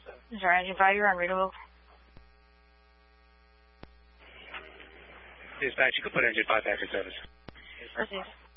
Sorry, engine 5, you're on readable. Dispatch, you can put engine 5 back in service. Proceed.